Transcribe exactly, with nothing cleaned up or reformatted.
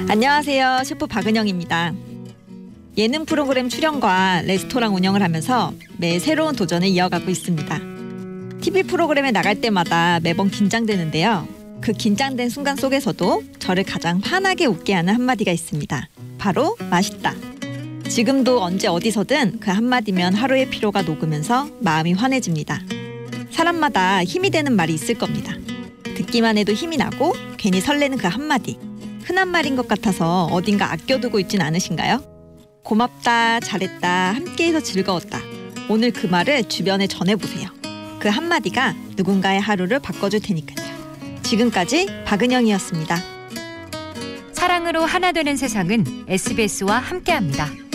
안녕하세요. 셰프 박은영입니다. 예능 프로그램 출연과 레스토랑 운영을 하면서 매 새로운 도전을 이어가고 있습니다. 티비 프로그램에 나갈 때마다 매번 긴장되는데요. 그 긴장된 순간 속에서도 저를 가장 환하게 웃게 하는 한마디가 있습니다. 바로 맛있다. 지금도 언제 어디서든 그 한마디면 하루의 피로가 녹으면서 마음이 환해집니다. 사람마다 힘이 되는 말이 있을 겁니다. 듣기만 해도 힘이 나고 괜히 설레는 그 한마디. 흔한 말인 것 같아서 어딘가 아껴두고 있진 않으신가요? 고맙다, 잘했다, 함께해서 즐거웠다. 오늘 그 말을 주변에 전해보세요. 그 한마디가 누군가의 하루를 바꿔줄 테니까요. 지금까지 박은영이었습니다. 사랑으로 하나 되는 세상은 에스비에스와 함께합니다.